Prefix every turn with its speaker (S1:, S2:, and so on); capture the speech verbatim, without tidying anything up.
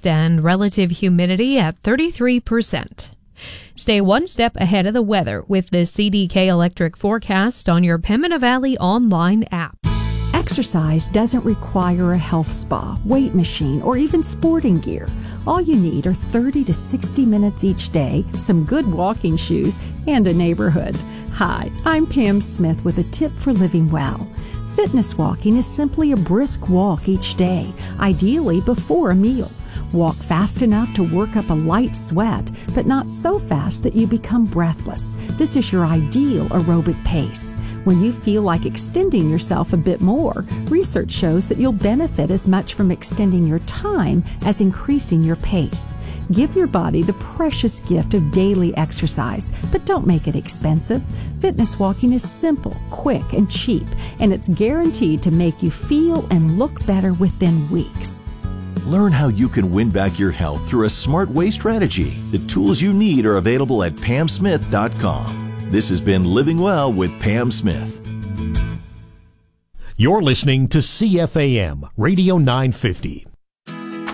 S1: overcast and relative humidity at thirty-three percent. Stay one step ahead of the weather with the C D K Electric forecast on your Pembina Valley online app.
S2: Exercise doesn't require a health spa, weight machine, or even sporting gear. All you need are thirty to sixty minutes each day, some good walking shoes, and a neighborhood. Hi, I'm Pam Smith with a tip for living well. Fitness walking is simply a brisk walk each day, ideally before a meal. Walk fast enough to work up a light sweat, but not so fast that you become breathless. This is your ideal aerobic pace. When you feel like extending yourself a bit more, research shows that you'll benefit as much from extending your time as increasing your pace. Give your body the precious gift of daily exercise, but don't make it expensive. Fitness walking is simple, quick, and cheap, and it's guaranteed to make you feel and look better within weeks.
S3: Learn how you can win back your health through a smart way strategy. The tools you need are available at pam smith dot com. This has been Living Well with Pam Smith.
S4: You're listening to C F A M Radio nine fifty.